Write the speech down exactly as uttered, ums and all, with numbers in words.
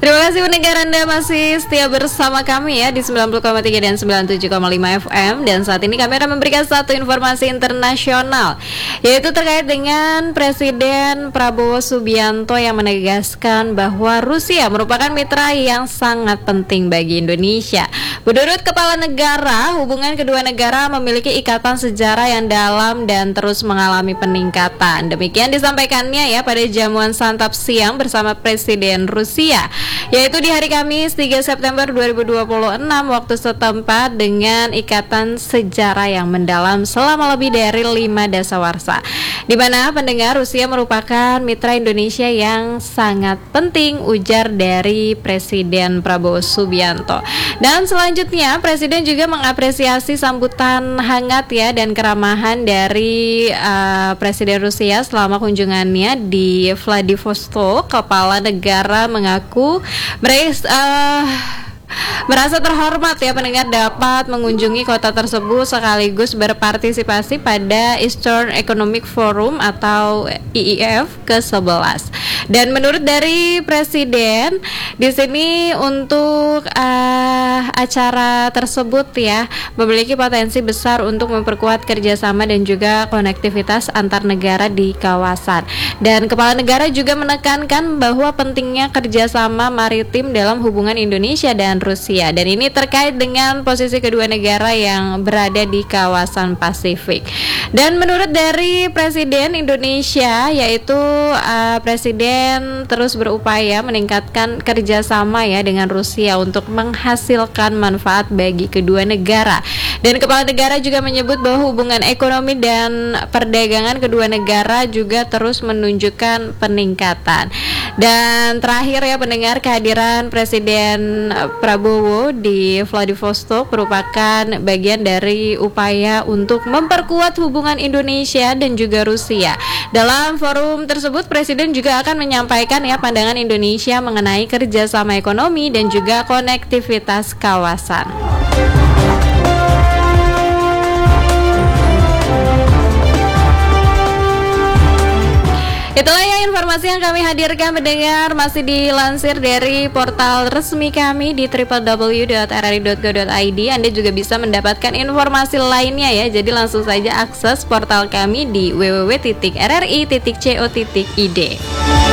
Terima kasih pendengar Anda masih setia bersama kami ya di sembilan puluh koma tiga dan sembilan puluh tujuh koma lima F M. Dan saat ini kami akan memberikan satu informasi internasional, yaitu terkait dengan Presiden Prabowo Subianto yang menegaskan bahwa Rusia merupakan mitra yang sangat penting bagi Indonesia. Menurut Kepala Negara, hubungan kedua negara memiliki ikatan sejarah yang dalam dan terus mengalami peningkatan. Demikian disampaikannya ya pada jamuan santap siang bersama Presiden Rusia, yaitu di hari Kamis tiga September dua ribu dua puluh enam waktu setempat, dengan ikatan sejarah yang mendalam selama lebih dari lima dasawarsa, di mana pendengar Rusia merupakan mitra Indonesia yang sangat penting, ujar dari Presiden Prabowo Subianto. Dan selanjutnya Presiden juga mengapresiasi sambutan hangat ya dan keramahan dari uh, Presiden Rusia selama kunjungannya di Vladivostok. Kepala negara mengaku mereka uh, merasa terhormat ya pendengar dapat mengunjungi kota tersebut sekaligus berpartisipasi pada Eastern Economic Forum atau E E F ke sebelas. Dan menurut dari Presiden, di sini untuk uh, acara tersebut ya memiliki potensi besar untuk memperkuat kerjasama dan juga konektivitas antar negara di kawasan. Dan Kepala Negara juga menekankan bahwa pentingnya kerjasama maritim dalam hubungan Indonesia dan Rusia. Dan ini terkait dengan posisi kedua negara yang berada di kawasan Pasifik. Dan menurut dari Presiden Indonesia, yaitu uh, Presiden terus berupaya meningkatkan kerjasama ya dengan Rusia untuk menghasilkan manfaat bagi kedua negara. Dan Kepala Negara juga menyebut bahwa hubungan ekonomi dan perdagangan kedua negara juga terus menunjukkan peningkatan. Dan terakhir ya pendengar, kehadiran Presiden Prabowo di Vladivostok merupakan bagian dari upaya untuk memperkuat hubungan Indonesia dan juga Rusia. Dalam forum tersebut Presiden juga akan menyampaikan ya pandangan Indonesia mengenai kerjasama ekonomi dan juga konektivitas kawasan. Itulah ya informasi yang kami hadirkan mendengar, masih dilansir dari portal resmi kami di w w w dot r r i dot go dot i d. Anda juga bisa mendapatkan informasi lainnya ya, jadi langsung saja akses portal kami di w w w titik r r i titik co titik i d.